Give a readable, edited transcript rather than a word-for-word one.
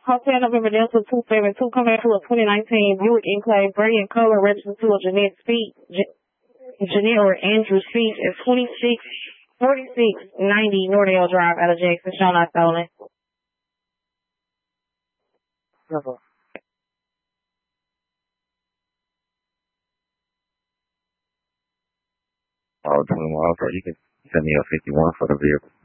Hotel November Delta 272, coming to a 2019 Buick Enclave, gray in color, registered to a Jeanette Speed, Jeanette or Andrew Speed at 4690 Nordale Drive out of Jackson, shown not stolen. Never. All 20 miles, or you can send me a 51 for the vehicle.